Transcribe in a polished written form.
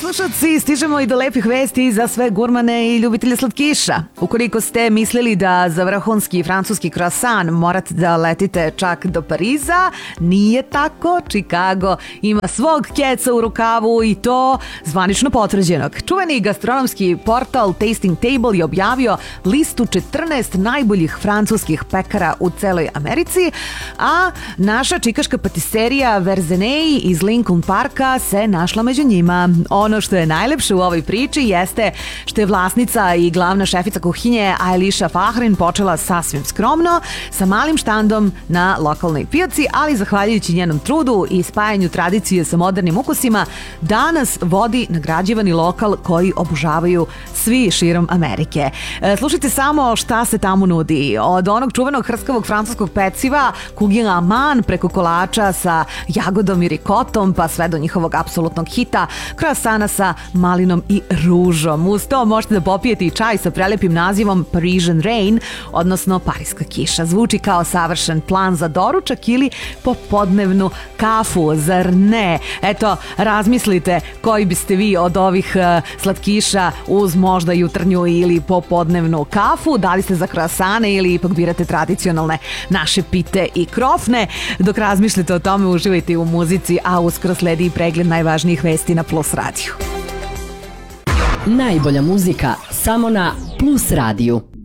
slušalci, stižemo i do lepih vesti za sve gurmane i ljubitelje slatkiša. Ukoliko ste mislili da za vrhunski francuski croissant morate da letite čak do Pariza, nije tako. Chicago ima svog keca u rukavu i to zvanično potvrđenog. Čuveni gastronomski portal Tasting Table je objavio listu 14 najboljih francuskih pekara u celoj Americi, a naša čikaška patiserija Verzenei iz Lincoln Parka se našla među njima. Ono što je najlepše u ovoj priči jeste što je vlasnica i glavna šefica kuhinje Ailisha Fahrin počela sasvim skromno sa malim štandom na lokalnoj pijaci, ali zahvaljujući njenom trudu i spajanju tradicije sa modernim ukusima, danas vodi nagrađivani lokal koji obožavaju svi širom Amerike. Slušajte samo šta se tamo nudi. Od onog čuvenog hrskavog francuskog peciva Kugi Aman preko kolača sa jagodom i rikotom pa sve do njihovog apsolutnog hita croissana sa malinom i ružom. Uz to možete da popijete i čaj sa prelepim nazivom Parisian Rain, odnosno pariska kiša. Zvuči kao savršen plan za doručak ili popodnevnu kafu, zar ne? Eto, razmislite koji biste vi od ovih slatkiša uz možda jutarnju ili popodnevnu kafu, da li ste za croissane ili ipak birate tradicionalne naše pite i krofne. Dok razmišljate o tome, uživajte u muzici, a uskoro sledi i pregled najvažnijih vesti na Plus radiju. Najbolja muzika samo na Plus radiju.